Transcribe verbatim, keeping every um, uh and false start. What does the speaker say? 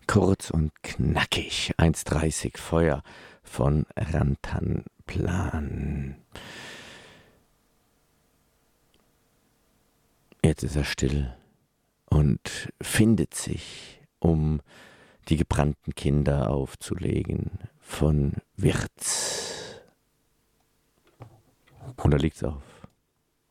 Kurz und knackig. eins dreißig Feuer von Rantanplan. Jetzt ist er still und findet sich, um die gebrannten Kinder aufzulegen von Wirz. Und da liegt's auf.